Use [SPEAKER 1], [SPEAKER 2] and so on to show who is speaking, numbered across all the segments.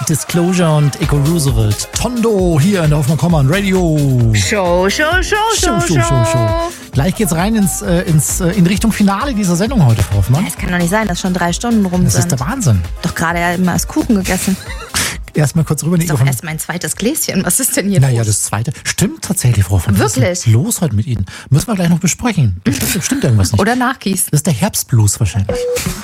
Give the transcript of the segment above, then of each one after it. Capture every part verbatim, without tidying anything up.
[SPEAKER 1] Disclosure und Echo Roosevelt. Tondo hier in der Hoffmann-Kommern Radio.
[SPEAKER 2] Show, Show, Show, Show, Show, Show, Show.
[SPEAKER 1] Gleich geht's rein ins, äh, ins, äh, in Richtung Finale dieser Sendung heute, Frau Hoffmann.
[SPEAKER 2] Es kann doch nicht sein, dass schon drei Stunden rum
[SPEAKER 1] das
[SPEAKER 2] sind.
[SPEAKER 1] Das ist der Wahnsinn.
[SPEAKER 2] Doch gerade ja immer als Kuchen gegessen.
[SPEAKER 1] Erstmal kurz rüber.
[SPEAKER 2] Das ist doch erst mein zweites Gläschen. Was ist denn hier
[SPEAKER 1] naja,
[SPEAKER 2] los?
[SPEAKER 1] das zweite. Stimmt tatsächlich, Frau Hoffmann.
[SPEAKER 2] Wirklich?
[SPEAKER 1] Was ist denn los heute mit Ihnen? Müssen wir gleich noch besprechen. Stimmt, stimmt irgendwas nicht.
[SPEAKER 2] Oder nachgießen.
[SPEAKER 1] Das ist der Herbstblues wahrscheinlich.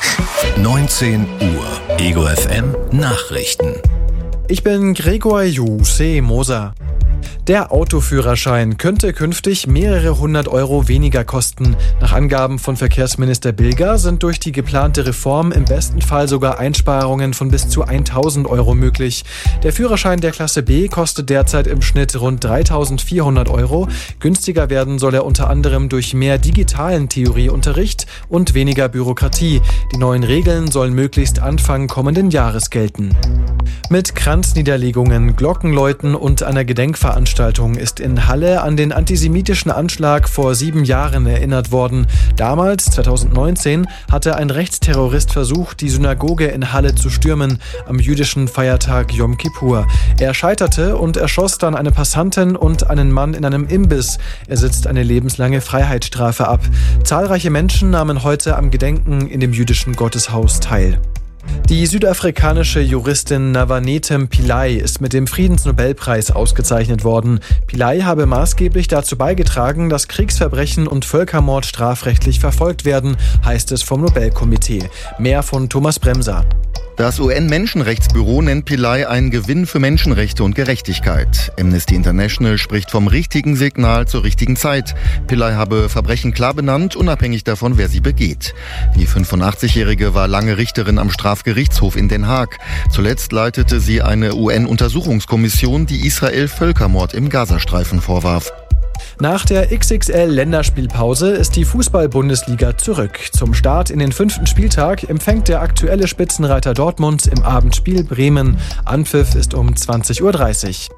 [SPEAKER 3] neunzehn Uhr. Ego F M Nachrichten.
[SPEAKER 4] Ich bin Gregor Juse Moser. Der Autoführerschein könnte künftig mehrere hundert Euro weniger kosten. Nach Angaben von Verkehrsminister Bilger sind durch die geplante Reform im besten Fall sogar Einsparungen von bis zu tausend Euro möglich. Der Führerschein der Klasse B kostet derzeit im Schnitt rund dreitausendvierhundert Euro. Günstiger werden soll er unter anderem durch mehr digitalen Theorieunterricht und weniger Bürokratie. Die neuen Regeln sollen möglichst Anfang kommenden Jahres gelten. Mit Kranzniederlegungen, Glockenläuten und einer Gedenkveranstaltung ist in Halle an den antisemitischen Anschlag vor sieben Jahren erinnert worden. Damals, zweitausendneunzehn, hatte ein Rechtsterrorist versucht, die Synagoge in Halle zu stürmen, am jüdischen Feiertag Yom Kippur. Er scheiterte und erschoss dann eine Passantin und einen Mann in einem Imbiss. Er sitzt eine lebenslange Freiheitsstrafe ab. Zahlreiche Menschen nahmen heute am Gedenken in dem jüdischen Gotteshaus teil. Die südafrikanische Juristin Navanetem Pillay ist mit dem Friedensnobelpreis ausgezeichnet worden. Pillay habe maßgeblich dazu beigetragen, dass Kriegsverbrechen und Völkermord strafrechtlich verfolgt werden, heißt es vom Nobelkomitee. Mehr von Thomas Bremser.
[SPEAKER 5] Das U N-Menschenrechtsbüro nennt Pillay einen Gewinn für Menschenrechte und Gerechtigkeit. Amnesty International spricht vom richtigen Signal zur richtigen Zeit. Pillay habe Verbrechen klar benannt, unabhängig davon, wer sie begeht. Die fünfundachtzigjährige war lange Richterin am Strafgerichtshof in Den Haag. Zuletzt leitete sie eine U N-Untersuchungskommission, die Israel Völkermord im Gazastreifen vorwarf.
[SPEAKER 4] Nach der X X L-Länderspielpause ist die Fußball-Bundesliga zurück. Zum Start in den fünften Spieltag empfängt der aktuelle Spitzenreiter Dortmund im Abendspiel Bremen. Anpfiff ist um zwanzig Uhr dreißig.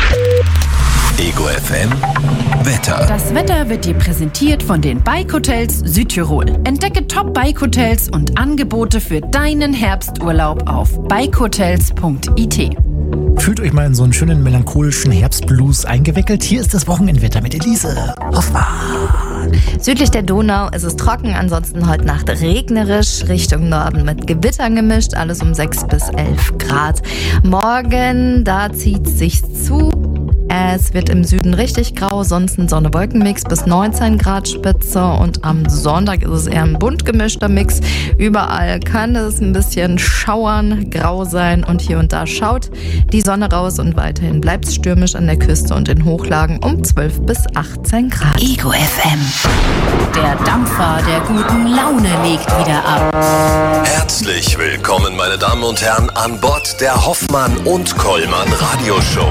[SPEAKER 3] Ego F M Wetter.
[SPEAKER 6] Das Wetter wird dir präsentiert von den Bike Hotels Südtirol. Entdecke Top Bike Hotels und Angebote für deinen Herbsturlaub auf bike hotels punkt i t.
[SPEAKER 1] Fühlt euch mal in so einen schönen melancholischen Herbstblues eingewickelt. Hier ist das Wochenendwetter mit Elise Hoffmann.
[SPEAKER 2] Südlich der Donau ist es trocken, ansonsten heute Nacht regnerisch, Richtung Norden mit Gewittern gemischt, alles um sechs bis elf Grad. Morgen, da zieht es sich zu. Es wird im Süden richtig grau, sonst ein Sonne-Wolken-Mix bis neunzehn Grad Spitze und am Sonntag ist es eher ein bunt gemischter Mix. Überall kann es ein bisschen schauern, grau sein und hier und da schaut die Sonne raus und weiterhin bleibt es stürmisch an der Küste und in Hochlagen um zwölf bis achtzehn Grad.
[SPEAKER 6] Ego F M. Der Dampfer der guten Laune legt wieder ab.
[SPEAKER 3] Herzlich willkommen, meine Damen und Herren, an Bord der Hoffmann und Kollmann Radioshow.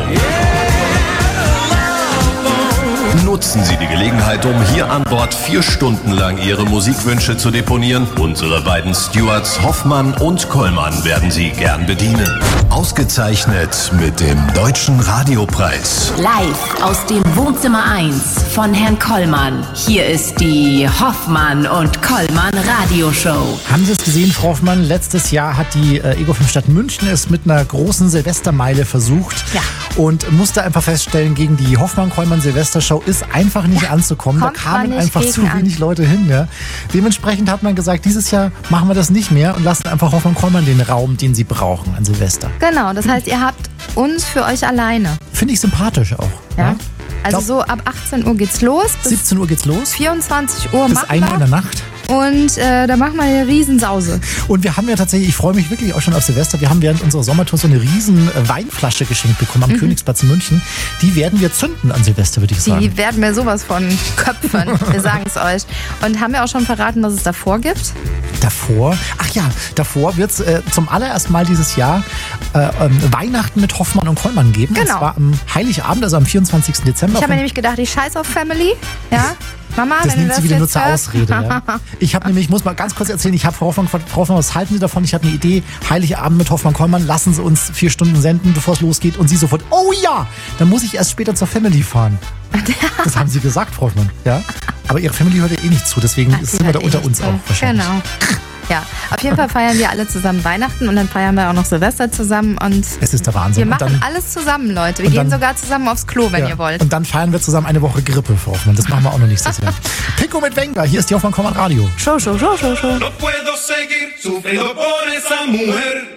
[SPEAKER 3] Nutzen Sie die Gelegenheit, um hier an Bord vier Stunden lang Ihre Musikwünsche zu deponieren. Unsere beiden Stewards Hoffmann und Kollmann werden Sie gern bedienen. Ausgezeichnet mit dem Deutschen Radiopreis.
[SPEAKER 6] Live aus dem Wohnzimmer eins von Herrn Kollmann. Hier ist die Hoffmann und Kollmann Radioshow.
[SPEAKER 1] Haben Sie es gesehen, Frau Hoffmann? Letztes Jahr hat die äh, Ego fünf Stadt München es mit einer großen Silvestermeile versucht.
[SPEAKER 2] Ja.
[SPEAKER 1] Und musste einfach feststellen, gegen die Hoffmann-Kollmann-Silvestershow ist einfach nicht
[SPEAKER 2] ja,
[SPEAKER 1] anzukommen. Da kamen einfach zu
[SPEAKER 2] an.
[SPEAKER 1] wenig Leute hin. Ja. Dementsprechend hat man gesagt, dieses Jahr machen wir das nicht mehr und lassen einfach Hoffmann-Kollmann den Raum, den sie brauchen an Silvester.
[SPEAKER 2] Genau, das heißt, ihr habt uns für euch alleine.
[SPEAKER 1] Finde ich sympathisch auch.
[SPEAKER 2] Ja.
[SPEAKER 1] Ja.
[SPEAKER 2] Also so ab achtzehn Uhr geht's los. Bis
[SPEAKER 1] siebzehn Uhr geht's los.
[SPEAKER 2] vierundzwanzig Uhr
[SPEAKER 1] bis
[SPEAKER 2] machen
[SPEAKER 1] ein Uhr in der
[SPEAKER 2] wir.
[SPEAKER 1] Nacht.
[SPEAKER 2] Und äh, da machen wir eine Riesensause.
[SPEAKER 1] Und wir haben ja tatsächlich, ich freue mich wirklich auch schon auf Silvester, wir haben während unserer Sommertour so eine riesen Weinflasche geschenkt bekommen am mhm. Königsplatz in München. Die werden wir zünden an Silvester, würde ich sagen.
[SPEAKER 2] Die werden wir sowas von köpfen, wir sagen es euch. Und haben wir auch schon verraten, was es davor gibt?
[SPEAKER 1] Davor? Ach ja, davor wird es äh, zum allerersten Mal dieses Jahr äh, ähm, Weihnachten mit Hoffmann und Kollmann geben.
[SPEAKER 2] Genau.
[SPEAKER 1] Und zwar am Heiligabend, also am vierundzwanzigsten Dezember.
[SPEAKER 2] Ich habe mir nämlich gedacht, ich scheiß auf Family. Ja. Mama,
[SPEAKER 1] das
[SPEAKER 2] wenn
[SPEAKER 1] nimmt
[SPEAKER 2] du
[SPEAKER 1] sie
[SPEAKER 2] das
[SPEAKER 1] wieder nur
[SPEAKER 2] jetzt
[SPEAKER 1] zur
[SPEAKER 2] hörst.
[SPEAKER 1] Ausrede. Ja. Ich habe nämlich, ich muss mal ganz kurz erzählen, ich habe Frau Hoffmann gefragt, Frau Hoffmann, was halten Sie davon? Ich habe eine Idee, Heiligabend mit Hoffmann-Kollmann, lassen Sie uns vier Stunden senden, bevor es losgeht. Und sie sofort, oh ja, dann muss ich erst später zur Family fahren. Das haben Sie gesagt, Frau Hoffmann. Ja? Aber Ihre Family hört ja eh nicht zu, deswegen
[SPEAKER 2] Ach,
[SPEAKER 1] sind wir da unter uns
[SPEAKER 2] so.
[SPEAKER 1] auch wahrscheinlich.
[SPEAKER 2] Genau. Ja, auf jeden Fall feiern wir alle zusammen Weihnachten und dann feiern wir auch noch Silvester zusammen und
[SPEAKER 1] Es ist der Wahnsinn.
[SPEAKER 2] wir machen
[SPEAKER 1] und dann,
[SPEAKER 2] alles zusammen, Leute. Wir
[SPEAKER 1] und
[SPEAKER 2] gehen
[SPEAKER 1] dann-
[SPEAKER 2] sogar zusammen aufs Klo, wenn
[SPEAKER 1] ja,
[SPEAKER 2] ihr wollt.
[SPEAKER 1] Und dann feiern wir zusammen eine Woche Grippe, Frau Hoffmann. Das machen wir auch noch nächstes Jahr. Pico mit Wenger, hier ist die Hoffmann Kommand Radio.
[SPEAKER 2] Show, show, show, show, show.
[SPEAKER 7] No puedo seguir sufriendo por esa mujer.